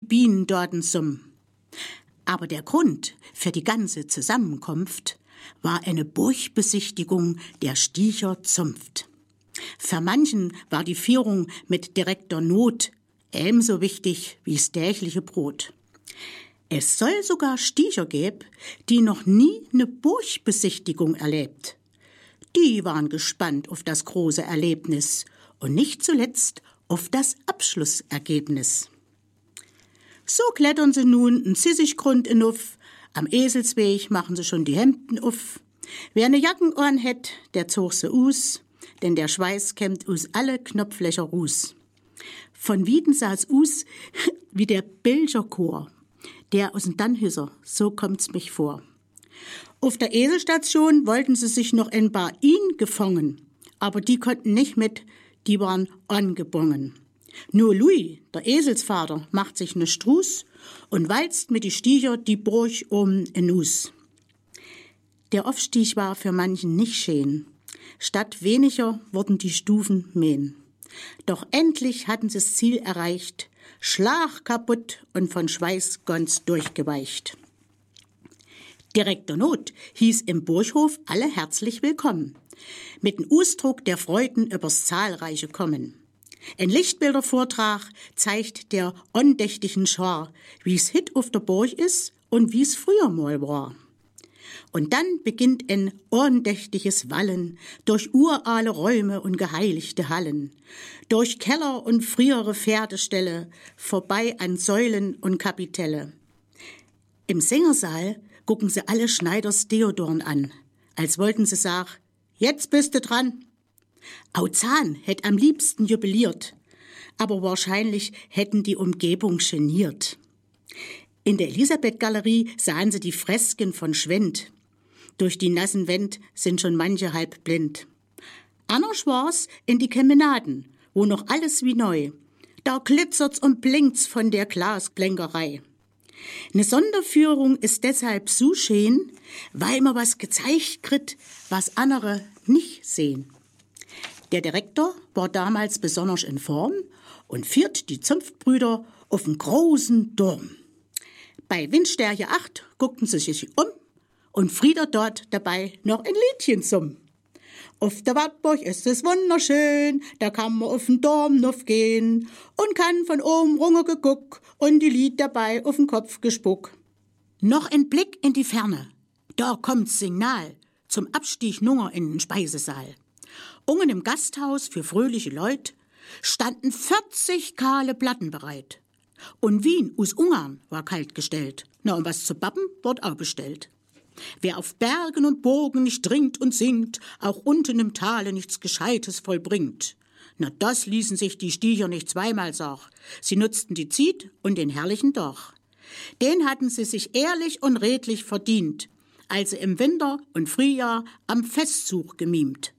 Bienen dorten summ. Aber der Grund für die ganze Zusammenkunft war eine Burgbesichtigung der Stiecher Zunft. Für manchen war die Führung mit direkter Not ebenso wichtig wie das tägliche Brot. Es soll sogar Stiecher geben, die noch nie eine Burgbesichtigung erlebt. Die waren gespannt auf das große Erlebnis und nicht zuletzt auf das Abschlussergebnis. So klettern sie nun einen Zissiggrund hinauf, am Eselsweg machen sie schon die Hemden auf. Wer eine Jacken an hätt, der zog sie aus, denn der Schweiß kämmt aus alle Knopflöcher ruß. Von Wieden sah's aus wie der Belgerchor, der aus dem Dannhüsser, so kommt's mich vor. Auf der Eselstation wollten sie sich noch ein paar ihn gefangen, aber die konnten nicht mit, die waren angebungen. Nur Louis, der Eselsvater, macht sich ne Struß und walzt mit die Stiecher die Burg en Nus. Der Aufstieg war für manchen nicht schön. Statt weniger wurden die Stufen mehr. Doch endlich hatten sie das Ziel erreicht, Schlag kaputt und von Schweiß ganz durchgeweicht. Direkter Not hieß im Burghof alle herzlich willkommen, mit dem Ausdruck der Freuden übers zahlreiche Kommen. Ein Lichtbildervortrag zeigt der andächtigen Schar, wie's hit auf der Burg ist und wie's früher mal war. Und dann beginnt ein andächtiges Wallen durch urale Räume und geheiligte Hallen, durch Keller und frühere Pferdeställe, vorbei an Säulen und Kapitelle. Im Sängersaal gucken sie alle Schneiders Deodorn an, als wollten sie sagen, jetzt bist du dran. Auzahn hätt am liebsten jubiliert, aber wahrscheinlich hätten die Umgebung geniert. In der Elisabeth-Galerie sahen sie die Fresken von Schwendt. Durch die nassen Wände sind schon manche halb blind. Anders war's in die Kemenaden, wo noch alles wie neu. Da glitzert's und blinkt's von der Glasblänkerei. Eine Sonderführung ist deshalb so schön, weil man was gezeigt kriegt, was andere nicht sehen. Der Direktor war damals besonders in Form und führt die Zunftbrüder auf einen großen Turm. Bei Windstärke 8 guckten sie sich um und Frieder dort dabei noch ein Liedchen summ. Auf der Wartburg ist es wunderschön, da kann man auf den Turm noch gehen und kann von oben runter geguckt und die Lied dabei auf den Kopf gespuckt. Noch ein Blick in die Ferne, da kommt's Signal zum Abstieg nunger in den Speisesaal. Ungen im Gasthaus für fröhliche Leut standen 40 kahle Platten bereit. Und Wien aus Ungarn war kalt gestellt. Na, und was zu bappen, wird auch bestellt. Wer auf Bergen und Burgen nicht trinkt und singt, auch unten im Tale nichts Gescheites vollbringt. Na, das ließen sich die Stiecher nicht zweimal sagen. Sie nutzten die Ziet und den herrlichen Doch. Den hatten sie sich ehrlich und redlich verdient, als sie im Winter und Frühjahr am Festzug gemimt.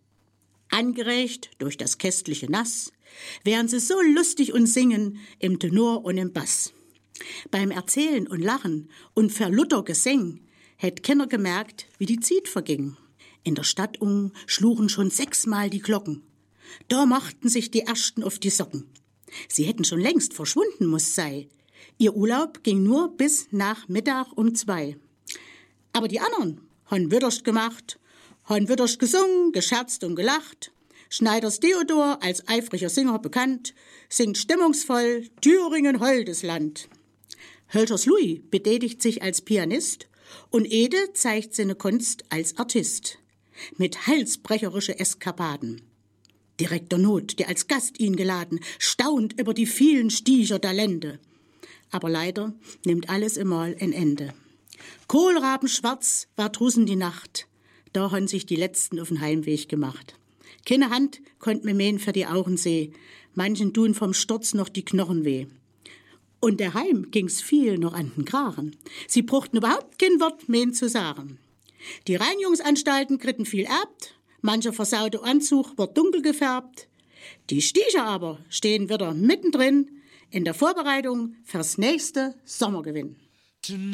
Angeregt durch das köstliche Nass, wären sie so lustig und singen im Tenor und im Bass. Beim Erzählen und Lachen und verlutter Gesang hätt keiner gemerkt, wie die Ziet verging. In der Stadt schlugen schon 6-mal die Glocken. Da machten sich die Ersten auf die Socken. Sie hätten schon längst verschwunden muss sei. Ihr Urlaub ging nur bis nach Mittag um 2. Aber die anderen han Witterst gemacht, han Witterst gesungen, gescherzt und gelacht. Schneiders Theodor, als eifriger Singer bekannt, singt stimmungsvoll Thüringen holdes Land. Hölschers Louis betätigt sich als Pianist und Ede zeigt seine Kunst als Artist. Mit halsbrecherische Eskapaden. Direktor Not, der als Gast ihn geladen, staunt über die vielen Stiecher Talente. Aber leider nimmt alles einmal ein Ende. Kohlrabenschwarz war drussen die Nacht. Da haben sich die Letzten auf den Heimweg gemacht. Keine Hand konnt mir mähen für die Augen seh. Manchen tun vom Sturz noch die Knochen weh. Und daheim ging's viel noch an den Kragen. Sie bruchten überhaupt kein Wort mähen zu sagen. Die Reinigungsanstalten kritten viel erbt. Mancher versaute Anzug wird dunkel gefärbt. Die Stiecher aber stehen wieder mittendrin in der Vorbereitung fürs nächste Sommergewinn.